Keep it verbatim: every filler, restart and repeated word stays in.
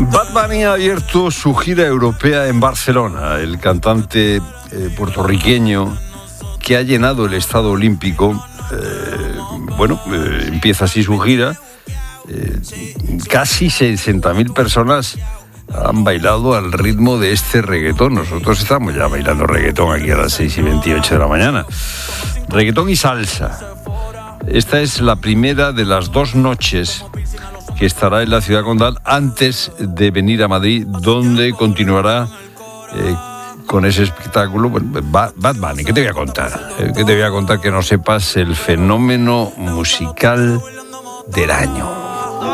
Bad Bunny ha abierto su gira europea en Barcelona. El cantante eh, puertorriqueño que ha llenado el Estadio Olímpico, eh, bueno, eh, empieza así su gira. Eh, casi sesenta mil personas han bailado al ritmo de este reggaetón. Nosotros estamos ya bailando reggaetón aquí a las seis y veintiocho de la mañana. Reggaetón y salsa. Esta es la primera de las dos noches que estará en la ciudad condal antes de venir a Madrid, donde continuará eh, con ese espectáculo. Bueno, Bad Bunny, ¿qué te voy a contar? ¿Qué te voy a contar que no sepas? El fenómeno musical del año.